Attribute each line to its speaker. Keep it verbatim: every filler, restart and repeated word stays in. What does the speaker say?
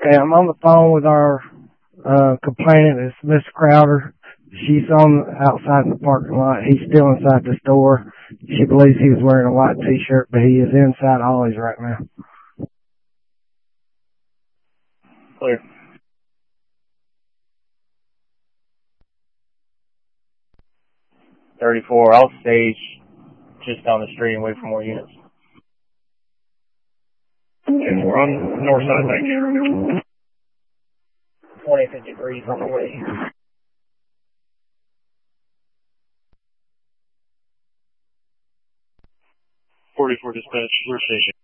Speaker 1: Okay, I'm on the phone with our uh, complainant. It's Miss Crowder. She's on outside in the parking lot. He's still inside the store. She believes he was wearing a white T-shirt, but he is inside Ollie's right now.
Speaker 2: Clear. thirty-four, I'll stage just down the street and wait for more units.
Speaker 3: And we're on north side, thanks.
Speaker 2: twenty fifty-three on the way.
Speaker 3: forty-four dispatch, we're station.